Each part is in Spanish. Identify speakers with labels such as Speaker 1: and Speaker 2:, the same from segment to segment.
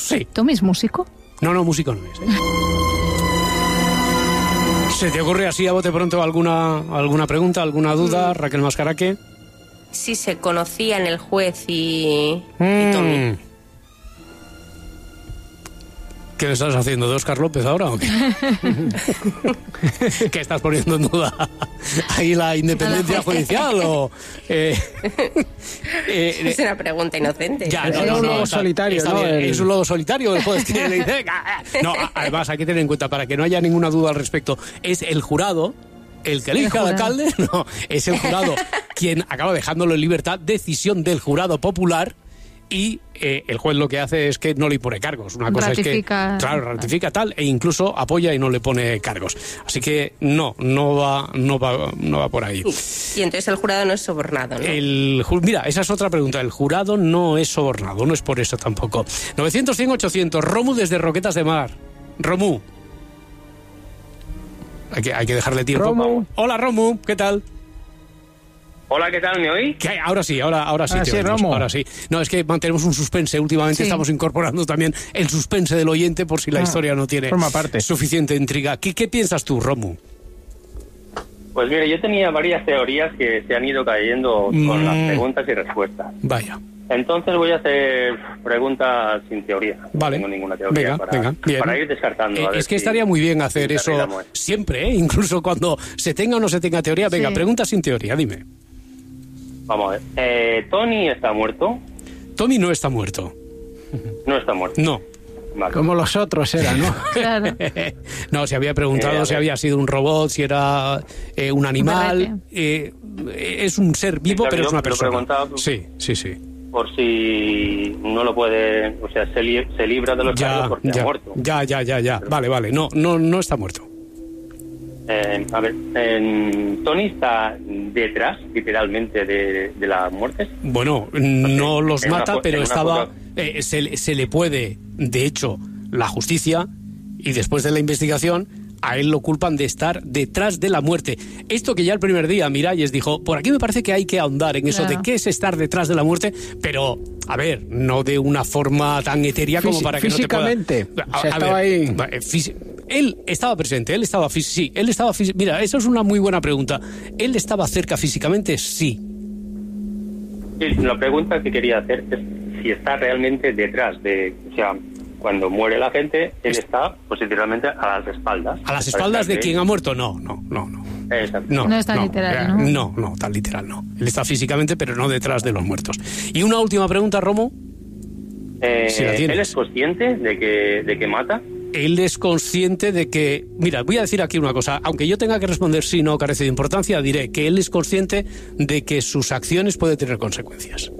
Speaker 1: Sí.
Speaker 2: ¿Tommy es músico?
Speaker 1: No, músico no es. ¿Se te ocurre así a bote pronto alguna pregunta, alguna duda, Raquel Mascaraque?
Speaker 3: Sí, se conocían el juez y Tommy.
Speaker 1: ¿Qué le estás haciendo, de Óscar López ahora o qué? ¿Qué estás poniendo en duda? ¿Ahí la independencia judicial o...?
Speaker 3: Es una pregunta inocente.
Speaker 1: Ya,
Speaker 4: Es un lobo solitario, ¿no?
Speaker 1: Es un lobo solitario, el juez que le dice... No, además hay que tener en cuenta, para que no haya ninguna duda al respecto, es el jurado... El que elige al alcalde, no, es el jurado quien acaba dejándolo en libertad, decisión del jurado popular, y el juez lo que hace es que no le impone cargos. Una cosa
Speaker 2: ratifica,
Speaker 1: es que, claro, ratifica tal, e incluso apoya y no le pone cargos. Así que no va por ahí.
Speaker 3: Y entonces el jurado no es sobornado, ¿no?
Speaker 1: Mira, esa es otra pregunta. El jurado no es sobornado, no es por eso tampoco. 900, 100, 800. Romu desde Roquetas de Mar. Romu. Hay que dejarle tiempo.
Speaker 4: Romu.
Speaker 1: Hola, Romu, ¿qué tal?
Speaker 5: Hola, ¿qué tal? ¿Me oís?
Speaker 1: Ahora sí te oímos,
Speaker 4: Romu.
Speaker 1: ahora sí. No, es que mantenemos un suspense. Últimamente estamos incorporando también el suspense del oyente por si la historia no tiene
Speaker 4: forma parte.
Speaker 1: suficiente intriga. ¿Qué piensas tú, Romu?
Speaker 5: Pues mira, yo tenía varias teorías que se han ido cayendo con las preguntas y respuestas.
Speaker 1: Vaya.
Speaker 5: Entonces voy a hacer preguntas sin teoría.
Speaker 1: Vale.
Speaker 5: No tengo ninguna teoría
Speaker 1: Venga, bien.
Speaker 5: para ir descartando. A ver
Speaker 1: Es que
Speaker 5: si-
Speaker 1: estaría muy bien hacer
Speaker 5: si
Speaker 1: eso
Speaker 5: arreglamos.
Speaker 1: siempre, incluso cuando se tenga o no se tenga teoría. Venga,
Speaker 2: Sí.
Speaker 1: pregunta sin teoría, dime.
Speaker 5: Vamos a ver. ¿Tony está muerto?
Speaker 1: Tommy no está muerto.
Speaker 5: No está muerto.
Speaker 1: No.
Speaker 5: Vale.
Speaker 4: Como los otros eran, ¿no?
Speaker 2: Claro.
Speaker 1: No, se había preguntado
Speaker 5: a
Speaker 1: si
Speaker 5: ver.
Speaker 1: había sido un robot, si era un animal. Es un ser vivo,
Speaker 5: claro,
Speaker 1: pero es
Speaker 5: yo
Speaker 1: una
Speaker 5: lo
Speaker 1: persona.
Speaker 5: preguntaba-
Speaker 1: Sí.
Speaker 5: Por si no lo puede... O sea, se libra de los cargos porque ha muerto.
Speaker 1: Ya. Vale. No está muerto.
Speaker 5: A ver, ¿Tony está detrás, literalmente, de las muertes?
Speaker 1: Bueno, no los
Speaker 5: en una
Speaker 1: mata,
Speaker 5: fo-
Speaker 1: pero
Speaker 5: en una
Speaker 1: estaba...
Speaker 5: foto-
Speaker 1: se le puede, de hecho, la justicia, y después de la investigación, a él lo culpan de estar detrás de la muerte. Esto que ya el primer día Miralles dijo, por aquí me parece que hay que ahondar en eso
Speaker 2: Claro.
Speaker 1: de qué es estar detrás de la muerte, pero, a ver, no de una forma tan etérea como para que no te pueda...
Speaker 4: Físicamente. O sea, estaba ahí.
Speaker 1: Él estaba presente, él estaba Mira, eso es una muy buena pregunta. ¿Él estaba cerca físicamente? Sí.
Speaker 5: Sí, la pregunta que quería hacer es si está realmente detrás de... O sea, cuando muere la gente, él está, pues, literalmente a las espaldas.
Speaker 1: ¿A las espaldas de quien ha muerto? No.
Speaker 5: Exacto.
Speaker 2: No es tan literal, ¿no?
Speaker 1: No, tan literal no. Él está físicamente, pero no detrás de los muertos. Y una última pregunta, Romo. Si la tienes.
Speaker 5: ¿Él es consciente de que mata?
Speaker 1: Él es consciente de que... Mira, voy a decir aquí una cosa. Aunque yo tenga que responder sí, no carece de importancia, diré que él es consciente de que sus acciones pueden tener consecuencias.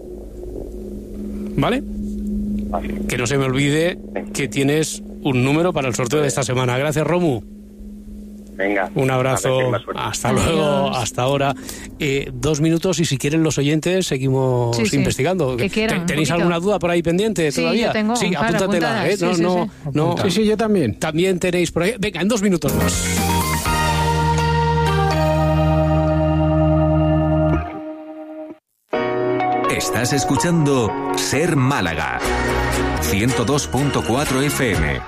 Speaker 1: ¿Vale?
Speaker 5: Vale.
Speaker 1: Que no se me olvide que tienes un número para el sorteo de esta semana. Gracias, Romu.
Speaker 5: Venga.
Speaker 1: Un
Speaker 5: a ver
Speaker 1: abrazo.
Speaker 5: si hay más suerte.
Speaker 1: Hasta
Speaker 2: Adiós.
Speaker 1: luego. Hasta ahora. 2 minutos y si quieren los oyentes seguimos
Speaker 2: Sí.
Speaker 1: investigando.
Speaker 2: Que quieran,
Speaker 1: ¿Tenéis
Speaker 2: un poquito.
Speaker 1: alguna duda por ahí pendiente
Speaker 2: Sí,
Speaker 1: todavía?
Speaker 2: yo tengo,
Speaker 1: Sí,
Speaker 2: claro,
Speaker 1: apúntatela.
Speaker 2: apuntada. Sí.
Speaker 1: No.
Speaker 4: Sí, yo también.
Speaker 1: También tenéis por ahí. Venga, en 2 minutos más.
Speaker 6: Estás escuchando Ser Málaga 102.4 FM.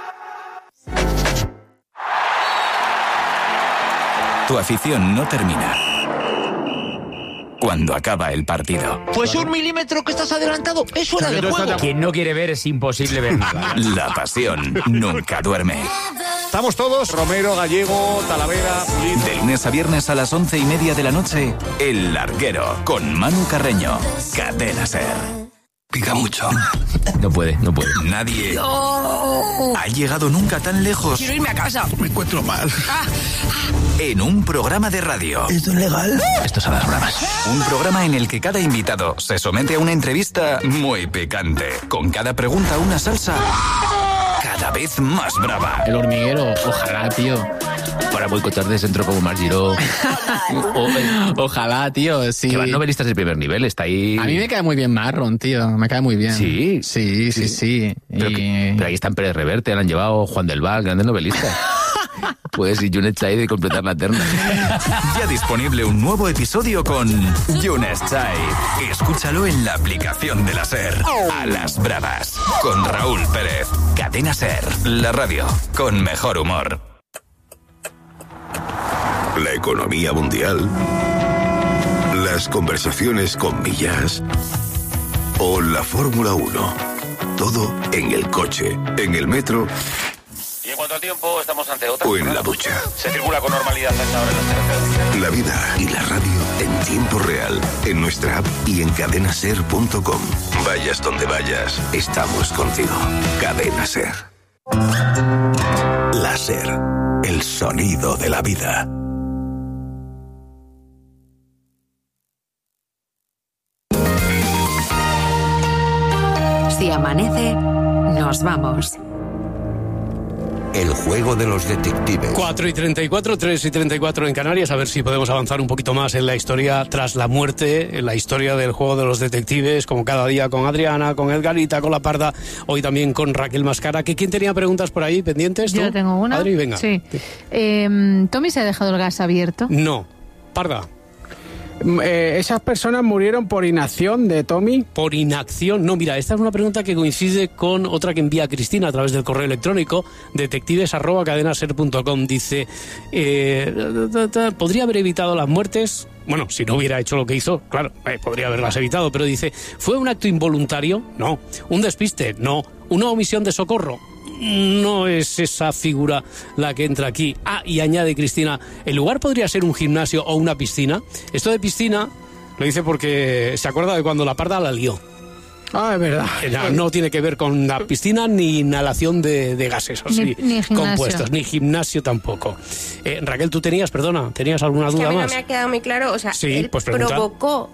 Speaker 6: Tu afición no termina cuando acaba el partido.
Speaker 7: Pues 1 milímetro que estás adelantado, es fuera de juego.
Speaker 8: Quien no quiere ver es imposible ver nada.
Speaker 6: La pasión nunca duerme.
Speaker 9: Estamos todos, Romero, Gallego, Talavera, Pulido.
Speaker 6: De lunes a viernes a las 11:30 de la noche, El Larguero, con Manu Carreño. Cadena Ser. Pica mucho.
Speaker 8: No puede.
Speaker 6: Nadie ha llegado nunca tan lejos
Speaker 7: Quiero irme a casa.
Speaker 9: Me encuentro mal.
Speaker 6: en un programa de radio.
Speaker 7: ¿Esto es legal?
Speaker 6: Esto son las bromas. Un programa en el que cada invitado se somete a una entrevista muy picante. Con cada pregunta una salsa cada vez más brava.
Speaker 8: El hormiguero, ojalá, tío. Para boicotar de centro como Margiró.
Speaker 10: Ojalá, tío, sí.
Speaker 8: Que van novelistas de primer nivel, está ahí.
Speaker 10: A mí me cae muy bien Marron, tío. Me cae muy bien.
Speaker 8: Sí.
Speaker 10: Sí.
Speaker 8: Pero ahí está en Pérez Reverte, le han llevado Juan del Val, grandes novelistas. Pues y Yunes Chai de completar la terna.
Speaker 6: Ya disponible un nuevo episodio con Yunes Chai. Escúchalo en la aplicación de la SER. A las bravas. Con Raúl Pérez. Cadena SER. La radio con mejor humor.
Speaker 11: La economía mundial. Las conversaciones con Millas. O la Fórmula 1. Todo en el coche, en el metro.
Speaker 12: Y en cuanto al tiempo, estamos ante otra.
Speaker 11: O en la ducha.
Speaker 12: Se circula con normalidad hasta ahora en las carreteras.
Speaker 11: La vida y la radio en tiempo real. En nuestra app y en cadenaser.com. Vayas donde vayas, estamos contigo. Cadena Ser. La SER. El sonido de la vida.
Speaker 13: Si amanece, nos vamos.
Speaker 14: El juego de los detectives.
Speaker 1: 4:34, 3:34 en Canarias. A ver si podemos avanzar un poquito más en la historia tras la muerte, en la historia del juego de los detectives, como cada día con Adriana, con Edgarita, con La Parda, hoy también con Raquel Mascara. ¿Quién tenía preguntas por ahí pendientes? ¿Tú?
Speaker 2: Yo tengo una.
Speaker 1: Adri, venga.
Speaker 2: Sí. ¿Tommy se ha dejado el gas abierto?
Speaker 1: No. Parda.
Speaker 4: ¿Esas personas murieron por inacción de Tommy?
Speaker 1: Por inacción. No, mira, esta es una pregunta que coincide con otra que envía Cristina a través del correo electrónico detectives@cadenaser.com. Dice, ¿podría haber evitado las muertes? Bueno, si no hubiera hecho lo que hizo, claro, podría haberlas evitado, pero dice, ¿fue un acto involuntario? No. ¿Un despiste? No. ¿Una omisión de socorro? No es esa figura la que entra aquí. Ah, y añade Cristina, ¿el lugar podría ser un gimnasio o una piscina? Esto de piscina lo dice porque se acuerda de cuando La Parda la lió.
Speaker 4: Ah, es verdad.
Speaker 1: No tiene que ver con la piscina ni inhalación de gases así,
Speaker 2: ni
Speaker 1: compuestos, ni gimnasio tampoco. Raquel, tú tenías alguna duda
Speaker 3: a mí
Speaker 1: más.
Speaker 3: No me ha quedado muy claro, o sea,
Speaker 1: sí,
Speaker 3: él
Speaker 1: pues
Speaker 3: provocó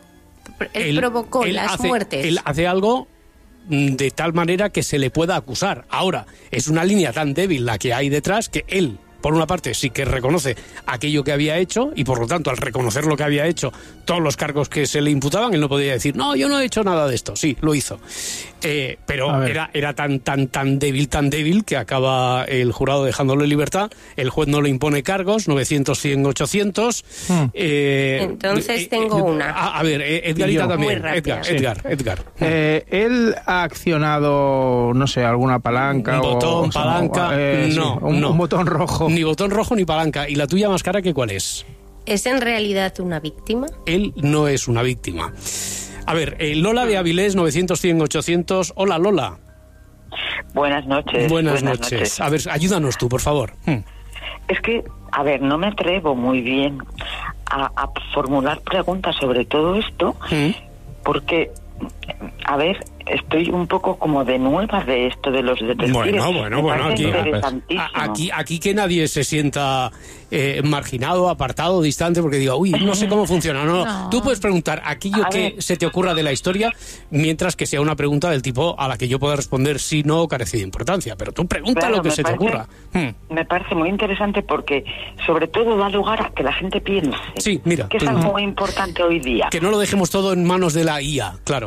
Speaker 3: las muertes.
Speaker 1: Él hace algo de tal manera que se le pueda acusar. Ahora, es una línea tan débil la que hay detrás que él, por una parte, sí que reconoce aquello que había hecho y, por lo tanto, al reconocer lo que había hecho, todos los cargos que se le imputaban, él no podía decir, no, yo no he hecho nada de esto. Sí, lo hizo. Pero era tan débil que acaba el jurado dejándolo en libertad. El juez no le impone cargos, 900, 100, 800.
Speaker 3: Entonces tengo una.
Speaker 1: A ver, Edgarita también. Edgar.
Speaker 15: Él ha accionado, no sé, alguna palanca.
Speaker 1: Un botón, palanca. No.
Speaker 15: Un botón rojo.
Speaker 1: Ni botón rojo ni palanca. ¿Y la tuya, Mascara, qué cuál es?
Speaker 3: ¿Es en realidad una víctima?
Speaker 1: Él no es una víctima. A ver, Lola de Avilés, 900, 100, 800. Hola, Lola.
Speaker 16: Buenas noches.
Speaker 1: Buenas noches. A ver, ayúdanos tú, por favor.
Speaker 16: Es que, a ver, no me atrevo muy bien a formular preguntas sobre todo esto, porque, a ver, estoy un poco como de nueva de esto de los detectives.
Speaker 1: Bueno, aquí que nadie se sienta marginado, apartado, distante, porque diga, uy, no sé cómo funciona. No. Tú puedes preguntar aquello que se te ocurra de la historia, mientras que sea una pregunta del tipo a la que yo pueda responder sí, no, carece de importancia. Pero tú pregunta lo que se te ocurra.
Speaker 16: Me parece muy interesante porque, sobre todo, da lugar a que la gente piense.
Speaker 1: Sí, mira.
Speaker 16: Que es algo muy importante hoy día.
Speaker 1: Que no lo dejemos todo en manos de la IA, claro.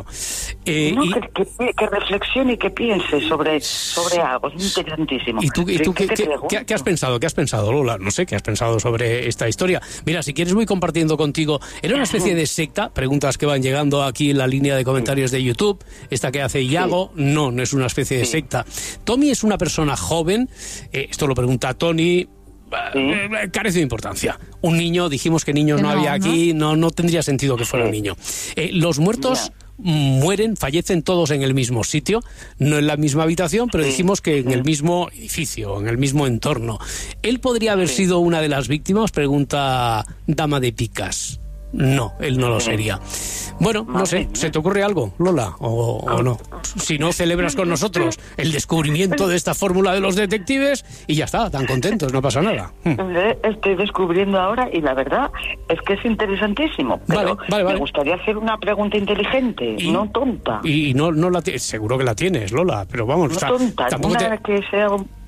Speaker 16: Que reflexione y que piense sobre algo. Es interesantísimo.
Speaker 1: ¿Y tú qué has pensado? ¿Qué has pensado, Lola? No sé, ¿qué has pensado sobre esta historia? Mira, si quieres voy compartiendo contigo. ¿Era una especie de secta? Preguntas que van llegando aquí en la línea de comentarios de YouTube. Esta que hace Iago, no es una especie de secta. Tommy es una persona joven. Esto lo pregunta Tony. Carece de importancia. Un niño, dijimos que niños no había aquí, no tendría sentido que fuera un niño. Los muertos fallecen todos en el mismo sitio, no en la misma habitación, pero dijimos que en el mismo edificio, en el mismo entorno. ¿Él podría haber sido una de las víctimas? Pregunta Dama de Picas. No, él no lo sería. Bueno, no sé, ¿se te ocurre algo, Lola, o no? Si no, celebras con nosotros el descubrimiento de esta fórmula de los detectives y ya está, tan contentos, no pasa nada.
Speaker 16: Estoy descubriendo ahora y la verdad es que es interesantísimo. Pero
Speaker 1: vale.
Speaker 16: Me gustaría hacer una pregunta inteligente, no tonta.
Speaker 1: Y no la seguro que la tienes, Lola, pero vamos,
Speaker 16: no tonta,
Speaker 1: tampoco
Speaker 16: una que sea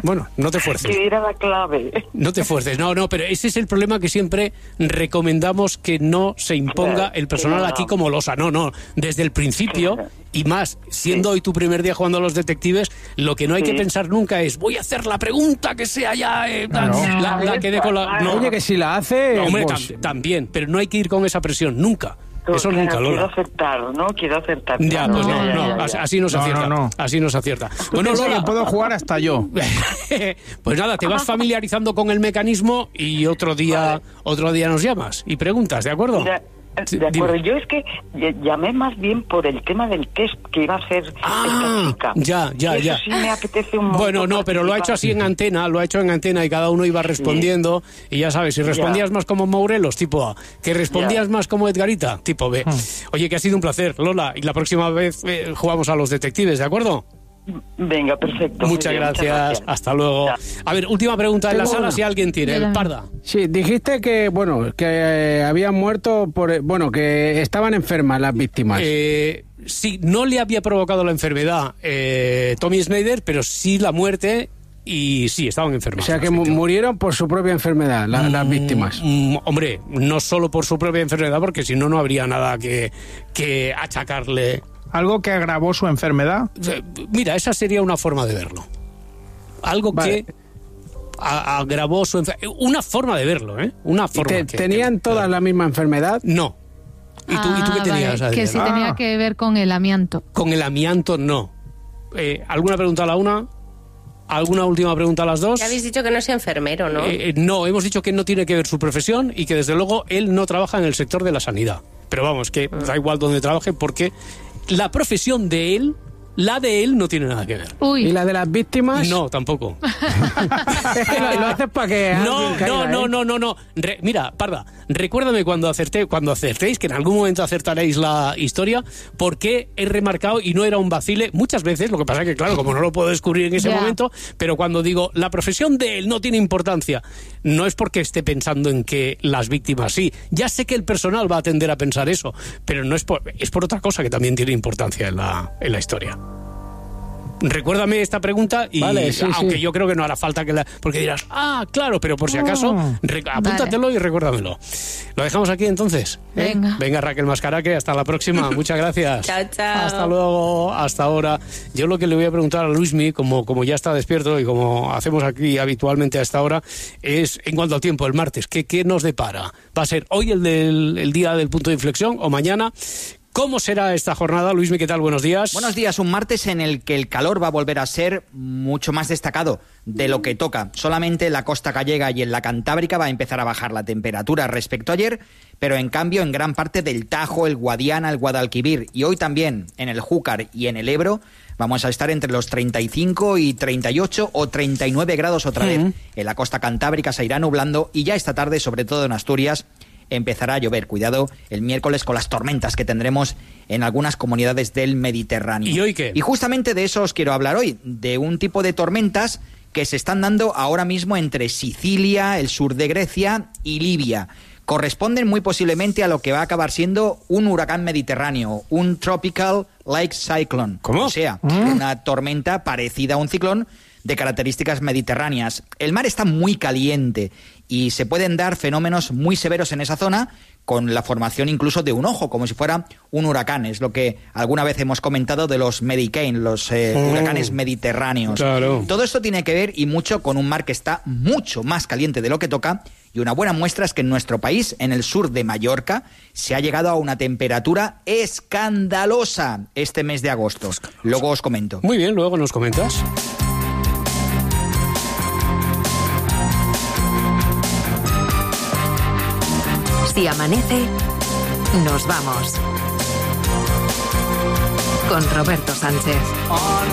Speaker 1: Bueno, no te fuerces.
Speaker 16: Que era la clave.
Speaker 1: No te fuerces, no, pero ese es el problema que siempre recomendamos, que no se imponga el personal aquí como losa. No, desde el principio, y más, siendo hoy tu primer día jugando a los detectives, lo que no hay que pensar nunca es, voy a hacer la pregunta que sea ya, la que dé con la...
Speaker 4: No, oye, que si la hace...
Speaker 1: No, hombre,
Speaker 4: pues...
Speaker 1: también, pero no hay que ir con esa presión, nunca. Eso nunca, Lola.
Speaker 16: Quiero acertar.
Speaker 1: Ya, pues no. Así nos acierta. No. Así nos acierta.
Speaker 15: Bueno, Lola, puedo jugar hasta yo.
Speaker 1: Pues nada, te vas familiarizando con el mecanismo y otro día nos llamas y preguntas, ¿de acuerdo?
Speaker 16: De acuerdo, yo es que llamé más bien por el tema del test que iba a hacer esta chica.
Speaker 1: Ya.
Speaker 16: Eso sí me apetece un montón.
Speaker 1: Bueno, no, pero lo ha hecho así en antena, y cada uno iba respondiendo, y ya sabes, si respondías más como Morelos, tipo A, que respondías más como Edgarita, tipo B. Oye, que ha sido un placer, Lola, y la próxima vez jugamos a los detectives, ¿de acuerdo?
Speaker 16: Venga, perfecto.
Speaker 1: Muchas gracias. Hasta luego. A ver, última pregunta en la sala, si alguien tiene. Parda.
Speaker 4: Sí, dijiste que, que habían muerto que estaban enfermas las víctimas.
Speaker 1: Sí, no le había provocado la enfermedad Tommy Snyder, pero sí la muerte, y sí, estaban enfermas.
Speaker 4: O sea, que murieron por su propia enfermedad, las víctimas.
Speaker 1: Hombre, no solo por su propia enfermedad, porque si no, no habría nada que achacarle.
Speaker 15: ¿Algo que agravó su enfermedad?
Speaker 1: Mira, esa sería una forma de verlo. Algo que agravó su enfermedad. Una forma de verlo, ¿eh? Una forma.
Speaker 4: ¿Tenían todas la misma enfermedad?
Speaker 1: No. ¿Y tú qué tenías, Adriana?
Speaker 2: Que sí tenía que ver con el amianto.
Speaker 1: Con el amianto, no. ¿Alguna pregunta a la una? ¿Alguna última pregunta a las dos?
Speaker 3: Ya habéis dicho que no es enfermero, ¿no?
Speaker 1: No, hemos dicho que no tiene que ver su profesión y que desde luego él no trabaja en el sector de la sanidad. Pero vamos, que da igual donde trabaje, porque la profesión de él, la de él, no tiene nada que ver.
Speaker 2: Uy.
Speaker 4: ¿Y la de las víctimas?
Speaker 1: No, tampoco.
Speaker 4: Lo haces para que...
Speaker 1: No. Mira, Parda, recuérdame cuando acertéis, que en algún momento acertaréis la historia, porque he remarcado, y no era un vacile, muchas veces, lo que pasa es que, claro, como no lo puedo descubrir en ese momento, pero cuando digo, la profesión de él no tiene importancia, no es porque esté pensando en que las víctimas sí. Ya sé que el personal va a tender a pensar eso, pero no es por otra cosa que también tiene importancia en la historia. Recuérdame esta pregunta y aunque yo creo que no hará falta porque dirás, claro, pero por si acaso apúntatelo y recuérdamelo. ¿Lo dejamos aquí entonces? Venga, Raquel Mascaraque, hasta la próxima. Muchas gracias.
Speaker 3: Chao.
Speaker 1: Hasta luego, hasta ahora. Yo lo que le voy a preguntar a Luismi, como ya está despierto y como hacemos aquí habitualmente a esta hora, es en cuanto al tiempo, el martes, ¿qué nos depara? ¿Va a ser hoy el día del punto de inflexión o mañana? ¿Cómo será esta jornada? Luismi, ¿qué tal? Buenos días.
Speaker 17: Buenos días. Un martes en el que el calor va a volver a ser mucho más destacado de lo que toca. Solamente en la costa gallega y en la Cantábrica va a empezar a bajar la temperatura respecto a ayer, pero en cambio en gran parte del Tajo, el Guadiana, el Guadalquivir y hoy también en el Júcar y en el Ebro vamos a estar entre los 35 y 38 o 39 grados otra vez. En la costa Cantábrica se irá nublando y ya esta tarde, sobre todo en Asturias, empezará a llover. Cuidado el miércoles con las tormentas que tendremos en algunas comunidades del Mediterráneo.
Speaker 1: ¿Y hoy qué?
Speaker 17: Y justamente de eso os quiero hablar hoy, de un tipo de tormentas que se están dando ahora mismo entre Sicilia, el sur de Grecia y Libia. Corresponden muy posiblemente a lo que va a acabar siendo un huracán mediterráneo, un tropical like cyclone.
Speaker 1: ¿Cómo?
Speaker 17: O sea, una tormenta parecida a un ciclón de características mediterráneas. El mar está muy caliente y se pueden dar fenómenos muy severos en esa zona, con la formación incluso de un ojo, como si fuera un huracán. Es lo que alguna vez hemos comentado de los Medicane, los huracanes mediterráneos.
Speaker 1: Claro.
Speaker 17: Todo esto tiene que ver y mucho con un mar que está mucho más caliente de lo que toca, y una buena muestra es que en nuestro país, en el sur de Mallorca, se ha llegado a una temperatura escandalosa este mes de agosto. Luego os comento.
Speaker 1: Muy bien, luego nos comentas.
Speaker 13: Si amanece, nos vamos. Con Roberto Sánchez.